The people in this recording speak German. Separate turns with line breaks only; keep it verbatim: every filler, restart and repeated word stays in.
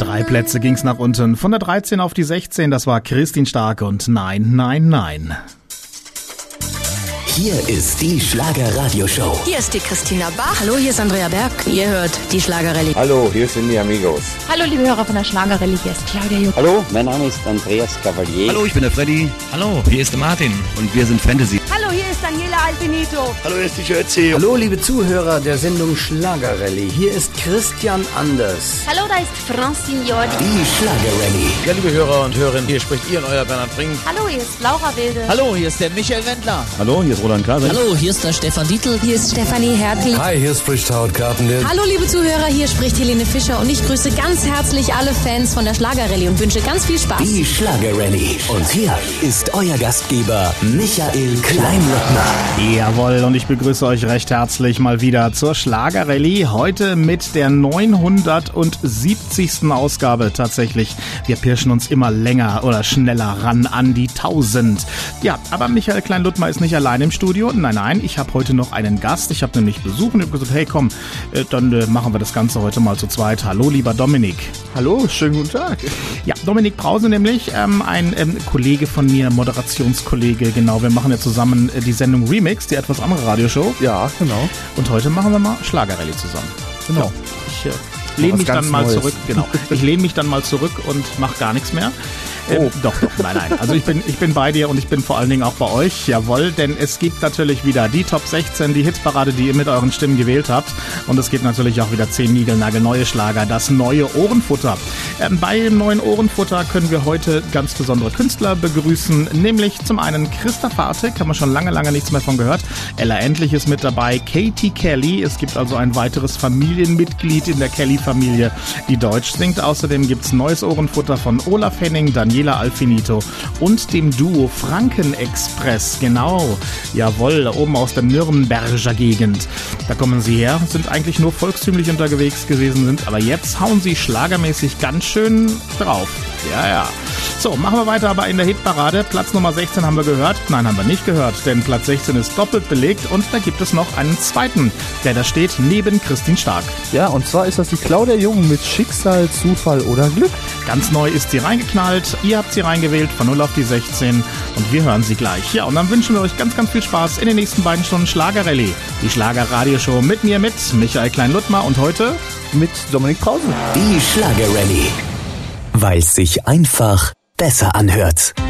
Drei Plätze ging's nach unten. Von der dreizehn auf die sechzehn, das war Christine Stark und Nein, Nein, Nein.
Hier ist die Schlager-Radio-Show.
Hier ist die Christina Bach. Hallo, hier ist Andrea Berg. Ihr hört die Schlagerrallye.
Hallo, hier sind die Amigos.
Hallo, liebe Hörer von der Schlagerrallye. Hier ist Claudia Juck.
Hallo, mein Name ist Andreas Cavalier.
Hallo, ich bin der Freddy.
Hallo, hier ist der Martin. Und wir sind Fantasy.
Hallo, hier ist Daniela Alfinito.
Hallo, hier ist die Schürzi.
Hallo, liebe Zuhörer der Sendung Schlagerrallye. Hier ist Christian Anders.
Hallo, da ist Francine Jordi.
Die Schlagerrallye.
Ja, liebe Hörer und Hörerinnen, hier spricht ihr und euer Bernhard Brink.
Hallo, hier ist Laura Wilde.
Hallo, hier ist der Michael Wendler.
Hallo, hier ist Roland Kaiser.
Hallo, hier ist der Stefan Dietl.
Hier ist Stefanie Hertel.
Hi, hier spricht Howard Carpendale.
Hallo, liebe Zuhörer, hier spricht Helene Fischer und ich grüße ganz herzlich alle Fans von der Schlagerrallye und wünsche ganz viel Spaß.
Die Schlagerrallye. Und hier ist euer Gastgeber Michael Kleinlottner.
Jawohl, und ich begrüße euch recht herzlich mal wieder zur Schlagerrallye. Heute mit der neunhundertsiebzigsten Ausgabe tatsächlich. Wir pirschen uns immer länger oder schneller ran an die tausend. Ja, aber Michael Kleinlottner ist nicht allein im Studio. Nein, nein, ich habe heute noch einen Gast. Ich habe nämlich Besuch und ich habe gesagt, hey komm, äh, dann äh, machen wir das Ganze heute mal zu zweit. Hallo, lieber Dominik.
Hallo, schönen guten Tag.
Ja, Dominik Brause nämlich, ähm, ein ähm, Kollege von mir, Moderationskollege, genau. Wir machen ja zusammen äh, die Sendung Remix, die etwas andere Radioshow.
Ja, genau.
Und heute machen wir mal Schlagerrallye zusammen.
Genau.
Ja, ich äh, lehne mich dann mal Neues. zurück. Genau. Ich lehne mich dann mal zurück und mache gar nichts mehr. Ähm, oh. Doch, doch, nein, nein. Also ich bin, ich bin bei dir und ich bin vor allen Dingen auch bei euch, jawohl, denn es gibt natürlich wieder die Top sechzehn, die Hitparade, die ihr mit euren Stimmen gewählt habt, und es gibt natürlich auch wieder zehn niegelnagelneue Schlager, das neue Ohrenfutter. Ähm, bei dem neuen Ohrenfutter können wir heute ganz besondere Künstler begrüßen, nämlich zum einen Christoph Artig, haben wir schon lange, lange nichts mehr von gehört. Ella Endlich ist mit dabei, Katie Kelly, es gibt also ein weiteres Familienmitglied in der Kelly-Familie, die Deutsch singt. Außerdem gibt's neues Ohrenfutter von Olaf Henning, Daniela Alfinito und dem Duo Franken-Express. Genau, jawohl, oben aus der Nürnberger Gegend. Da kommen sie her, sind eigentlich nur volkstümlich unterwegs gewesen, sind aber jetzt hauen sie schlagermäßig ganz schön drauf. Ja, ja. So, machen wir weiter aber in der Hitparade. Platz Nummer sechzehn haben wir gehört. Nein, haben wir nicht gehört, denn Platz sechzehn ist doppelt belegt und da gibt es noch einen zweiten, der da steht neben Christine Stark.
Ja, und zwar ist das die Claudia Jung mit Schicksal, Zufall oder Glück.
Ganz neu ist sie reingeknallt. Ihr habt sie reingewählt von null auf die sechzehn und wir hören sie gleich. Ja, und dann wünschen wir euch ganz, ganz viel Spaß in den nächsten beiden Stunden Schlagerrallye. Die Schlager-Radioshow mit mir, mit Michael Kleinlottner und heute
mit Dominik Brause.
Die Schlagerrallye. Weil es sich einfach besser anhört.